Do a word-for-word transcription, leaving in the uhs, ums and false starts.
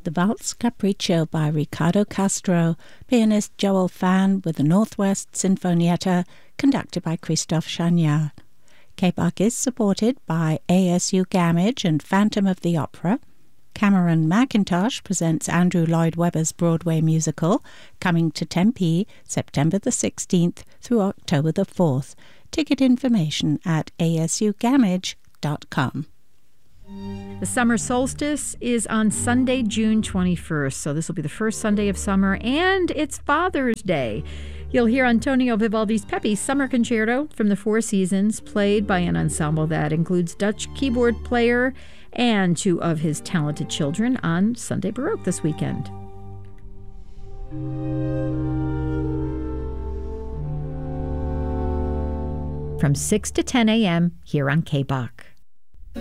The Valse Capriccio by Riccardo Castro, pianist Joel Fan with the Northwest Sinfonietta, conducted by Christophe Chagnard. K B A C is supported by A S U Gamage and Phantom of the Opera. Cameron McIntosh presents Andrew Lloyd Webber's Broadway musical, coming to Tempe September the sixteenth through October the fourth. Ticket information at a s u gamage dot com. The summer solstice is on Sunday, June twenty-first, so this will be the first Sunday of summer, and it's Father's Day. You'll hear Antonio Vivaldi's Peppy Summer Concerto from the Four Seasons, played by an ensemble that includes Dutch keyboard player and two of his talented children on Sunday Baroque this weekend. From six to ten a.m. here on K B A C.